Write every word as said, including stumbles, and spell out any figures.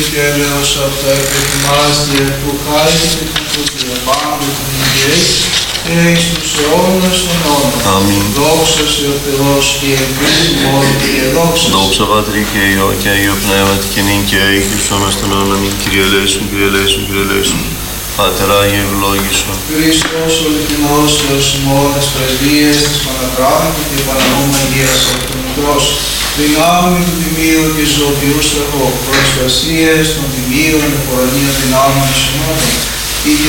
και έλεος αυτά επιθυμάστε που χάρηκετε του διαπάντου των υγιές και εις τους αιώνας των αιώνων. Αμήν. Δόξα σε ο Θεός και ελπίζει μόνο και δόξα. Δόξα Πατρί και Υιό και Αγίο Πνεύματι και νυν και αεί και στους αιώνας των αιώνων. Αμήν. Κύριε ελέησον, Κύριε ελέησον, Κύριε ελέησον. Πάτερ Άγιε ευλόγησον. Χριστός ο Λυκνός Θεός ημών, τις πρεσβείες της Πανακράτου και Παναγώμα Αγίας Αυτομητρός, δυνάμει του Τιμίου και ζωοποιού στραχώ, προστασίες των Τιμίων, εφορανίων δυνάμεων συνόδων,